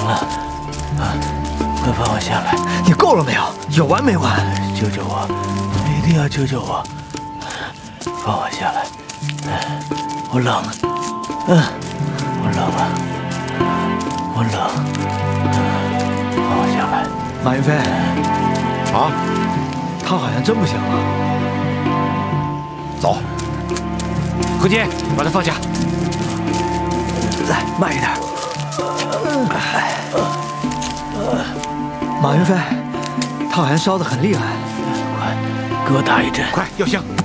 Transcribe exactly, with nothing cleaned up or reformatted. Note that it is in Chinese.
了，啊，快放我下来！ 你够了没有？有完没完？ 救救我！一定要救救我！放我下来！我冷，嗯，我冷啊，我冷，放我下来！ 马云飞， 啊， 他好像真不行了。 走，何洁，把他放下。 来，慢一点。马云飞，他好像烧得很厉害。 快，给我打一针！ 快，药箱。